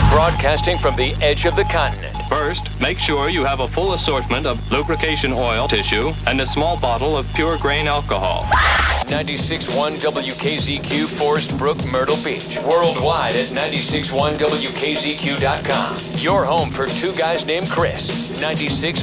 Broadcasting from the edge of the continent. First, make sure you have a full assortment of lubrication oil, tissue, and a small bottle of pure grain alcohol. 96.1 WKZQ, Forest Brook, Myrtle Beach. Worldwide at 96.1WKZQ.com. Your home for two guys named Chris. 96.